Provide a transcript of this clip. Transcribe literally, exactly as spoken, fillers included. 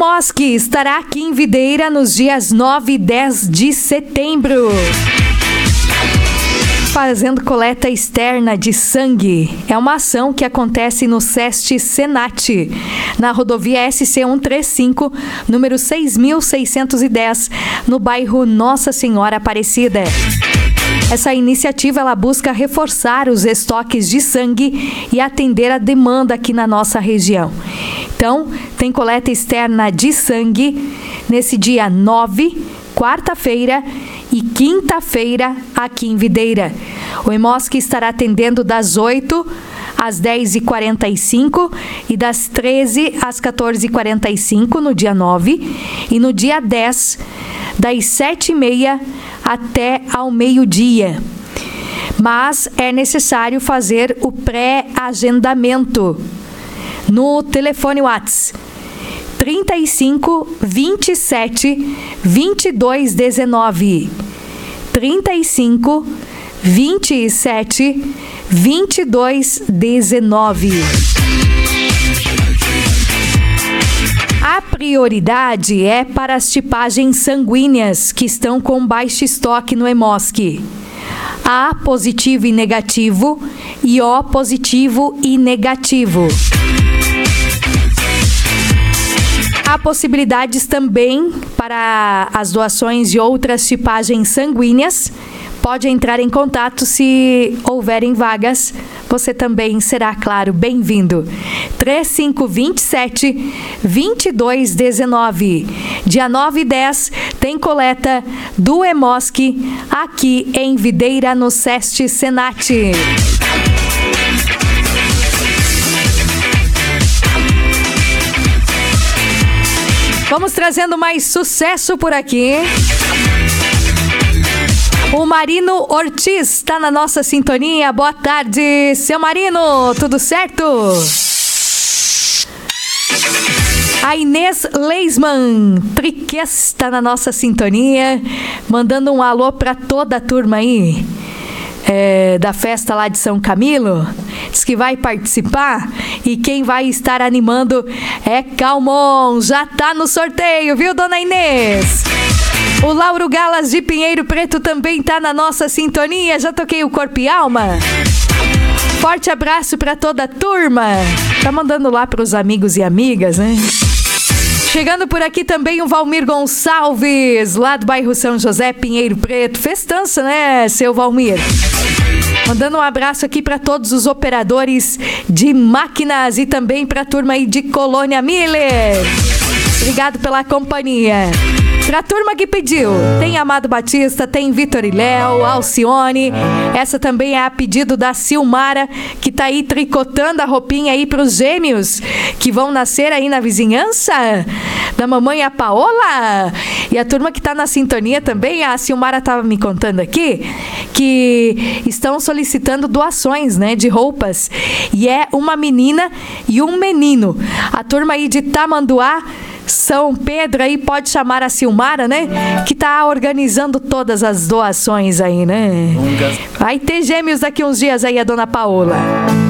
EMOSC estará aqui em Videira nos dias nove e dez de setembro, fazendo coleta externa de sangue. É uma ação que acontece no SEST Senat, na rodovia S C cento e trinta e cinco, número seis mil seiscentos e dez, no bairro Nossa Senhora Aparecida. Essa iniciativa ela busca reforçar os estoques de sangue e atender a demanda aqui na nossa região. Então, tem coleta externa de sangue nesse dia nove, quarta-feira e quinta-feira aqui em Videira. O EMOSC estará atendendo das oito às dez e quarenta e cinco e das treze às quatorze e quarenta e cinco no dia nove, e no dia dez, das sete e meia até ao meio-dia. Mas é necessário fazer o pré-agendamento no telefone WhatsApp trinta e cinco, vinte e sete, vinte e dois, dezenove. trinta e cinco, vinte e sete, vinte e dois, dezenove. A prioridade é para as tipagens sanguíneas que estão com baixo estoque no EMOSC. A positivo e negativo e O positivo e negativo. Há possibilidades também para as doações de outras tipagens sanguíneas. Pode entrar em contato se houverem vagas. Você também será, claro, bem-vindo. trinta e cinco, vinte e sete, vinte e dois, dezenove. Dia nove e dez tem coleta do EMOSC aqui em Videira, no SEST Senat. Vamos trazendo mais sucesso por aqui. O Marino Ortiz está na nossa sintonia. Boa tarde, seu Marino. Tudo certo? A Inês Leisman Triques está na nossa sintonia, mandando um alô para toda a turma aí é, da festa lá de São Camilo. Diz que vai participar e quem vai estar animando é Calmon. Já tá no sorteio, viu, dona Inês? O Lauro Galas de Pinheiro Preto também tá na nossa sintonia. Já toquei o Corpo e Alma. Forte abraço para toda a turma. Tá mandando lá pros amigos e amigas, né? Chegando por aqui também o Valmir Gonçalves, lá do bairro São José, Pinheiro Preto. Festança, né, seu Valmir? Mandando um abraço aqui para todos os operadores de máquinas e também para a turma aí de Colônia Miller. Obrigado pela companhia. Pra turma que pediu, tem Amado Batista, tem Vitor e Léo, Alcione. Essa também é a pedido da Silmara, que tá aí tricotando a roupinha aí pros gêmeos que vão nascer aí na vizinhança da mamãe, a Paola. E a turma que tá na sintonia também, a Silmara tava me contando aqui, que estão solicitando doações, né, de roupas. E é uma menina e um menino. A turma aí de Tamanduá, São Pedro, aí pode chamar a Silmara, né? Que tá organizando todas as doações aí, né? Vai ter gêmeos daqui uns dias aí, a dona Paola.